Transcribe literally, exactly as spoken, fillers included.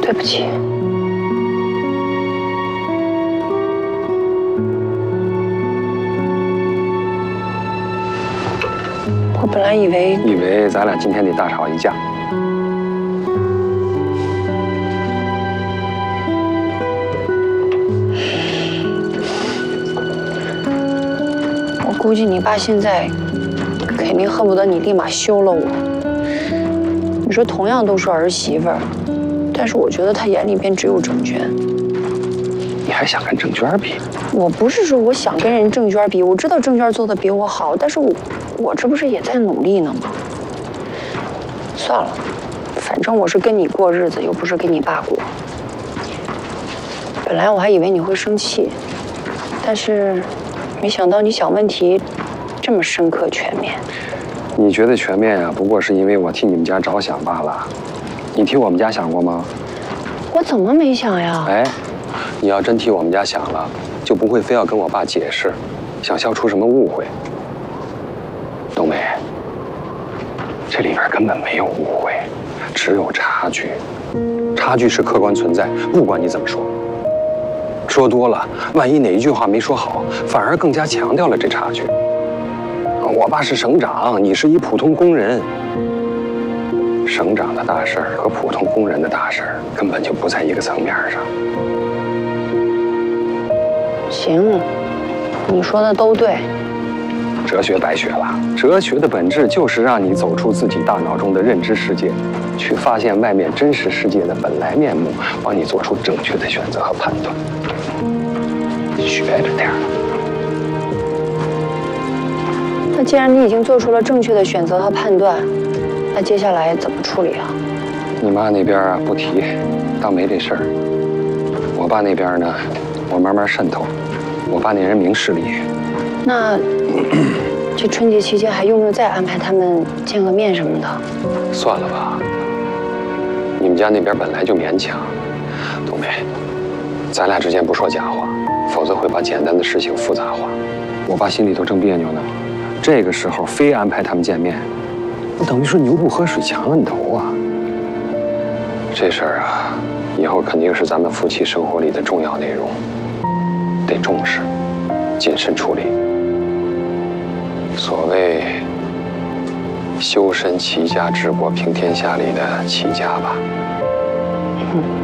对不起。我本来以为以为咱俩今天得大吵一架。 我估计你爸现在肯定恨不得你立马休了我。你说同样都是儿媳妇儿，但是我觉得他眼里边只有郑娟。 你还想跟郑娟比？ 我不是说我想跟人郑娟比，我知道郑娟做的比我好，但是我我这不是也在努力呢吗？算了，反正我是跟你过日子，又不是跟你爸过。本来我还以为你会生气，但是没想到你想问题这么深刻全面。 你觉得全面啊，不过是因为我替你们家着想罢了。你替我们家想过吗？ 我怎么没想呀？ 哎，你要真替我们家想了，就不会非要跟我爸解释，想消除什么误会。冬梅，这里边根本没有误会，只有差距。差距是客观存在，不管你怎么说。说多了，万一哪一句话没说好，反而更加强调了这差距。我爸是省长，你是一普通工人。省长的大事儿和普通工人的大事儿根本就不在一个层面上。 行，你说的都对。 哲学白学了，哲学的本质就是让你走出自己大脑中的认知世界，去发现外面真实世界的本来面目，帮你做出正确的选择和判断。学着点儿。 那既然你已经做出了正确的选择和判断，那接下来怎么处理啊？ 你妈那边啊不提，当没这事儿。我爸那边呢，我慢慢渗透。我爸那人明事理。 那这春节期间还用不用再安排他们见个面什么的？ 算了吧，你们家那边本来就勉强。冬梅，咱俩之间不说假话，否则会把简单的事情复杂化。我爸心里头正别扭呢，这个时候非安排他们见面，那等于是牛不喝水强摁头啊。这事儿啊，以后肯定是咱们夫妻生活里的重要内容，得重视，谨慎处理。所谓修身齐家治国平天下里的齐家吧。 嗯。